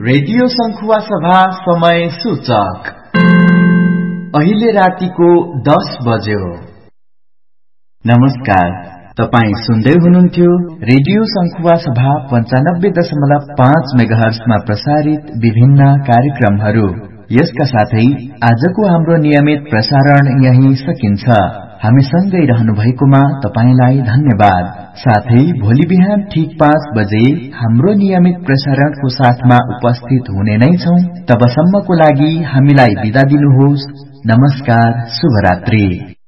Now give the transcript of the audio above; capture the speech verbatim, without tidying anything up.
Radio संखुवा सभा समय सूचक अहिले रातिको दस बज्यो। नमस्कार, तपाई सुन्दै हुनुहुन्थ्यो रेडियो संखुवा सभा पञ्चानब्बे दशमलव पाँच मेगाहर्जमा प्रसारित विभिन्न कार्यक्रमहरू। यसका साथै आजको हाम्रो नियमित प्रसारण यही सकिन्छ। हामीसँगै रहनु भएकोमा तपाईलाई धन्यवाद। साथै भोलि बिहान ठीक पाँच बजे हाम्रो नियमित प्रसारणको साथमा उपस्थित हुने नै छौं। तबसम्मको लागि हामीलाई बिदा दिनुहोस्। नमस्कार, शुभरात्रि।